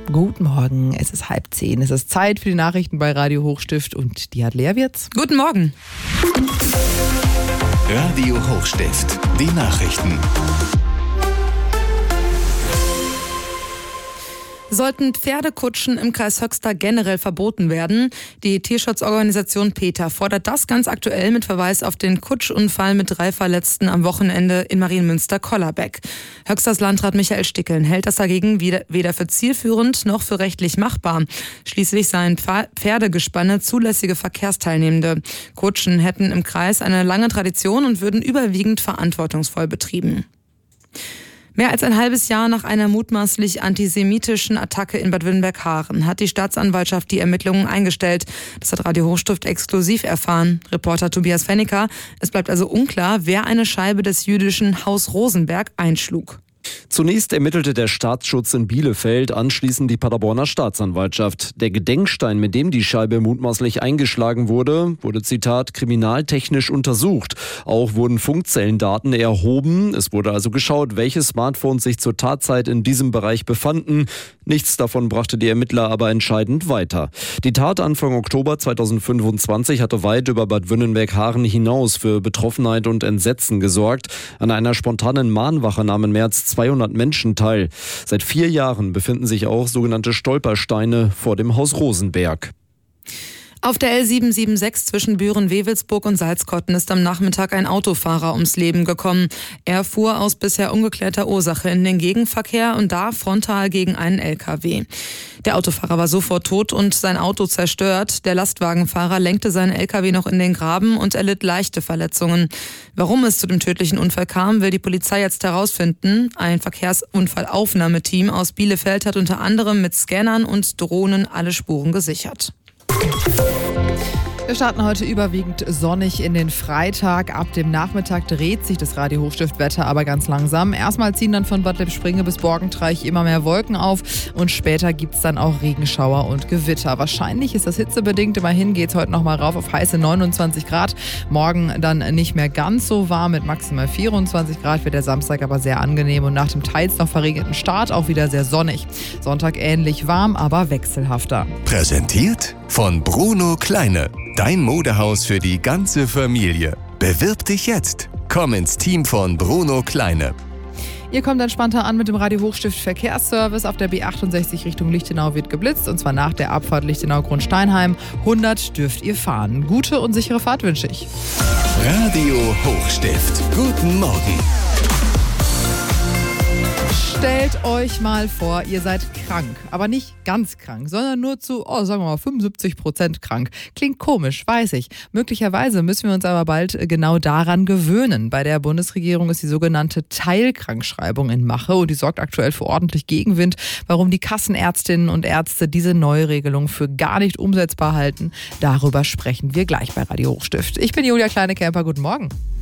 Guten Morgen, es ist 9:30. Es ist Zeit für die Nachrichten bei Radio Hochstift und die hat Lea Wirz. Guten Morgen. Radio Hochstift, die Nachrichten. Sollten Pferdekutschen im Kreis Höxter generell verboten werden? Die Tierschutzorganisation PETA fordert das ganz aktuell mit Verweis auf den Kutschunfall mit 3 Verletzten am Wochenende in Marienmünster-Kollerbeck. Höxters Landrat Michael Stickeln hält das dagegen weder für zielführend noch für rechtlich machbar. Schließlich seien Pferdegespanne zulässige Verkehrsteilnehmende. Kutschen hätten im Kreis eine lange Tradition und würden überwiegend verantwortungsvoll betrieben. Mehr als ein halbes Jahr nach einer mutmaßlich antisemitischen Attacke in Bad Wünnberg-Haaren hat die Staatsanwaltschaft die Ermittlungen eingestellt. Das hat Radio Hochstift exklusiv erfahren. Reporter Tobias Fenniker. Es bleibt also unklar, wer eine Scheibe des jüdischen Haus Rosenberg einschlug. Zunächst ermittelte der Staatsschutz in Bielefeld, anschließend die Paderborner Staatsanwaltschaft. Der Gedenkstein, mit dem die Scheibe mutmaßlich eingeschlagen wurde, Zitat, kriminaltechnisch untersucht. Auch wurden Funkzellendaten erhoben. Es wurde also geschaut, welche Smartphones sich zur Tatzeit in diesem Bereich befanden. Nichts davon brachte die Ermittler aber entscheidend weiter. Die Tat Anfang Oktober 2025 hatte weit über Bad Wünnberg-Haaren hinaus für Betroffenheit und Entsetzen gesorgt. An einer spontanen Mahnwache nahmen im März 200 Menschen teil. Seit 4 Jahren befinden sich auch sogenannte Stolpersteine vor dem Haus Rosenberg. Auf der L776 zwischen Büren-Wewelsburg und Salzkotten ist am Nachmittag ein Autofahrer ums Leben gekommen. Er fuhr aus bisher ungeklärter Ursache in den Gegenverkehr und da frontal gegen einen LKW. Der Autofahrer war sofort tot und sein Auto zerstört. Der Lastwagenfahrer lenkte seinen LKW noch in den Graben und erlitt leichte Verletzungen. Warum es zu dem tödlichen Unfall kam, will die Polizei jetzt herausfinden. Ein Verkehrsunfallaufnahmeteam aus Bielefeld hat unter anderem mit Scannern und Drohnen alle Spuren gesichert. Wir starten heute überwiegend sonnig in den Freitag. Ab dem Nachmittag dreht sich das Radio Hochstift-Wetter aber ganz langsam. Erstmal ziehen dann von Bad Lippspringe bis Borgentreich immer mehr Wolken auf und später gibt es dann auch Regenschauer und Gewitter. Wahrscheinlich ist das hitzebedingt. Immerhin geht es heute nochmal rauf auf heiße 29 Grad. Morgen dann nicht mehr ganz so warm mit maximal 24 Grad. Wird der Samstag aber sehr angenehm und nach dem teils noch verregneten Start auch wieder sehr sonnig. Sonntag ähnlich warm, aber wechselhafter. Präsentiert von Bruno Kleine. Dein Modehaus für die ganze Familie. Bewirb dich jetzt. Komm ins Team von Bruno Kleine. Ihr kommt entspannter an mit dem Radio Hochstift Verkehrsservice. Auf der B68 Richtung Lichtenau wird geblitzt und zwar nach der Abfahrt Lichtenau-Grundsteinheim. 100 dürft ihr fahren. Gute und sichere Fahrt wünsche ich. Radio Hochstift. Guten Morgen. Stellt euch mal vor, ihr seid krank, aber nicht ganz krank, sondern nur zu, sagen wir mal, 75% krank. Klingt komisch, weiß ich. Möglicherweise müssen wir uns aber bald genau daran gewöhnen. Bei der Bundesregierung ist die sogenannte Teilkrankschreibung in Mache und die sorgt aktuell für ordentlich Gegenwind. Warum die Kassenärztinnen und Ärzte diese Neuregelung für gar nicht umsetzbar halten, darüber sprechen wir gleich bei Radio Hochstift. Ich bin Julia Kleine-Kemper, guten Morgen.